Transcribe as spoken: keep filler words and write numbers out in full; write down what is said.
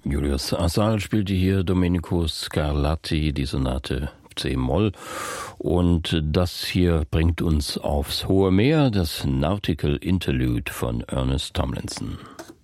Julius Assal spielte hier Domenico Scarlatti, die Sonate C-Moll. Und das hier bringt uns aufs hohe Meer, das Nautical Interlude von Ernest Tomlinson.